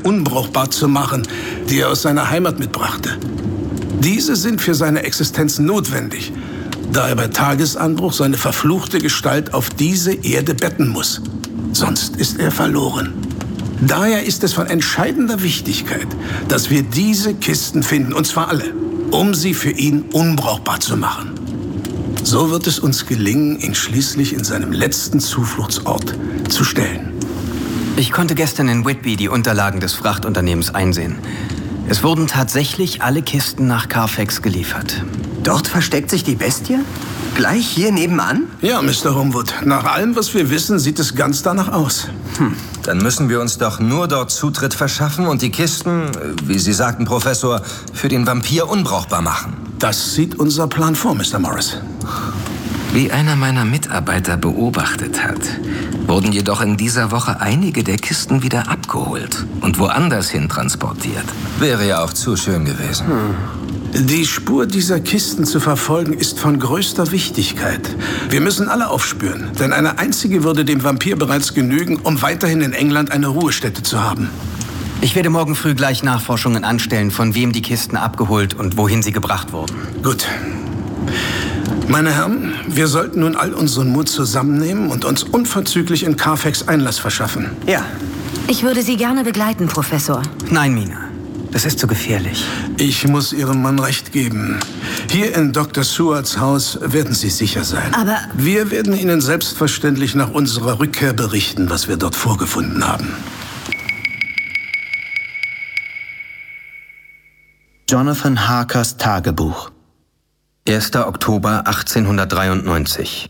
unbrauchbar zu machen, die er aus seiner Heimat mitbrachte. Diese sind für seine Existenz notwendig, da er bei Tagesanbruch seine verfluchte Gestalt auf diese Erde betten muss. Sonst ist er verloren. Daher ist es von entscheidender Wichtigkeit, dass wir diese Kisten finden, und zwar alle, um sie für ihn unbrauchbar zu machen. So wird es uns gelingen, ihn schließlich in seinem letzten Zufluchtsort zu stellen. Ich konnte gestern in Whitby die Unterlagen des Frachtunternehmens einsehen. Es wurden tatsächlich alle Kisten nach Carfax geliefert. Dort versteckt sich die Bestie? Gleich hier nebenan? Ja, Mr. Homewood. Nach allem, was wir wissen, sieht es ganz danach aus. Dann müssen wir uns doch nur dort Zutritt verschaffen und die Kisten, wie Sie sagten, Professor, für den Vampir unbrauchbar machen. Das sieht unser Plan vor, Mr. Morris. Wie einer meiner Mitarbeiter beobachtet hat, wurden jedoch in dieser Woche einige der Kisten wieder abgeholt und woanders hin transportiert. Wäre ja auch zu schön gewesen. Die Spur dieser Kisten zu verfolgen, ist von größter Wichtigkeit. Wir müssen alle aufspüren, denn eine einzige würde dem Vampir bereits genügen, um weiterhin in England eine Ruhestätte zu haben. Ich werde morgen früh gleich Nachforschungen anstellen, von wem die Kisten abgeholt und wohin sie gebracht wurden. Gut. Meine Herren, wir sollten nun all unseren Mut zusammennehmen und uns unverzüglich in Carfax Einlass verschaffen. Ja. Ich würde Sie gerne begleiten, Professor. Nein, Mina. Das ist zu gefährlich. Ich muss Ihrem Mann recht geben. Hier in Dr. Sewards Haus werden Sie sicher sein. Aber wir werden Ihnen selbstverständlich nach unserer Rückkehr berichten, was wir dort vorgefunden haben. Jonathan Harkers Tagebuch. 1. Oktober 1893.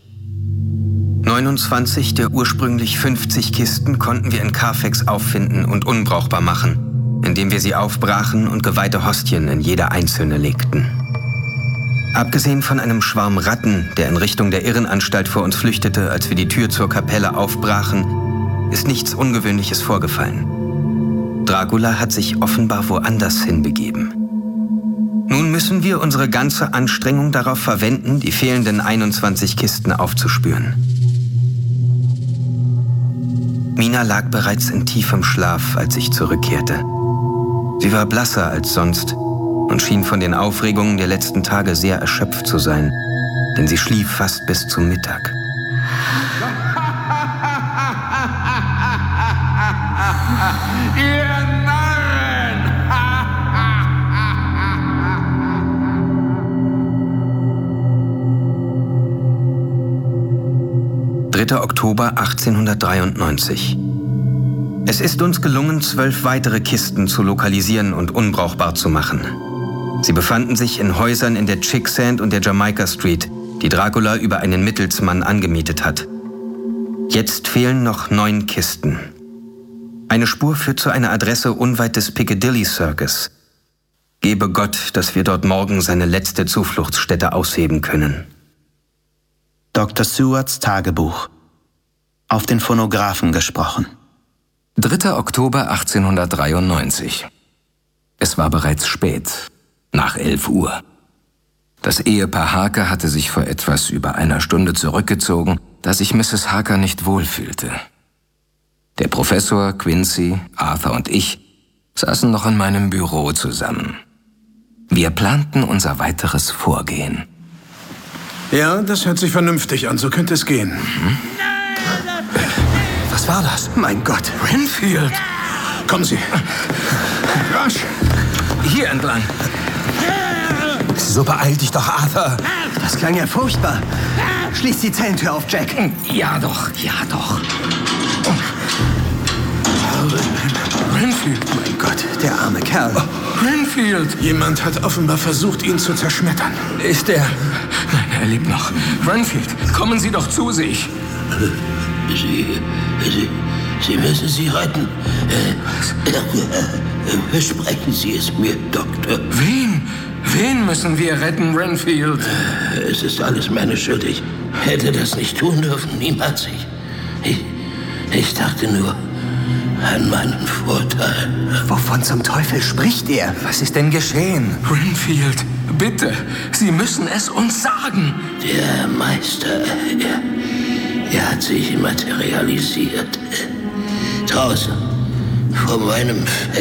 29 der ursprünglich 50 Kisten konnten wir in Carfax auffinden und unbrauchbar machen, indem wir sie aufbrachen und geweihte Hostien in jede einzelne legten. Abgesehen von einem Schwarm Ratten, der in Richtung der Irrenanstalt vor uns flüchtete, als wir die Tür zur Kapelle aufbrachen, ist nichts Ungewöhnliches vorgefallen. Dracula hat sich offenbar woanders hinbegeben. Nun müssen wir unsere ganze Anstrengung darauf verwenden, die fehlenden 21 Kisten aufzuspüren. Mina lag bereits in tiefem Schlaf, als ich zurückkehrte. Sie war blasser als sonst und schien von den Aufregungen der letzten Tage sehr erschöpft zu sein, denn sie schlief fast bis zum Mittag. Ihr Narren! 3. Oktober 1893. Es ist uns gelungen, 12 weitere Kisten zu lokalisieren und unbrauchbar zu machen. Sie befanden sich in Häusern in der Chicksand und der Jamaica Street, die Dracula über einen Mittelsmann angemietet hat. Jetzt fehlen noch 9 Kisten. Eine Spur führt zu einer Adresse unweit des Piccadilly Circus. Gebe Gott, dass wir dort morgen seine letzte Zufluchtsstätte ausheben können. Dr. Sewards Tagebuch. Auf den Phonographen gesprochen. 3. Oktober 1893. Es war bereits spät, nach 11 Uhr. Das Ehepaar Harker hatte sich vor etwas über einer Stunde zurückgezogen, da sich Mrs. Harker nicht wohlfühlte. Der Professor, Quincy, Arthur und ich saßen noch in meinem Büro zusammen. Wir planten unser weiteres Vorgehen. Ja, das hört sich vernünftig an. So könnte es gehen. Was war das? Mein Gott. Renfield! Kommen Sie. Rasch. Hier entlang. So beeil dich doch, Arthur. Das klang ja furchtbar. Schließ die Zellentür auf, Jack. Ja doch, ja doch. Renfield! Mein Gott, der arme Kerl. Renfield! Jemand hat offenbar versucht, ihn zu zerschmettern. Ist er... Nein, er lebt noch. Renfield, kommen Sie doch zu sich. Sie müssen sie retten. Versprechen Sie es mir, Doktor. Wen? Wen müssen wir retten, Renfield? Es ist alles meine Schuld. Ich hätte das nicht tun dürfen. Niemals. Ich dachte nur an meinen Vorteil. Wovon zum Teufel spricht er? Was ist denn geschehen? Renfield, bitte, Sie müssen es uns sagen. Der Meister, er hat sich materialisiert. Draußen, vor meinem